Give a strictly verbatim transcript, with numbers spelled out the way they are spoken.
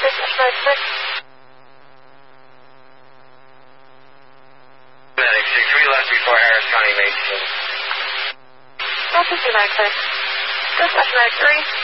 Dispatch Medic six. Medic six, we left before Harris County Mason. Delta two Medic six. Dispatch Medic three.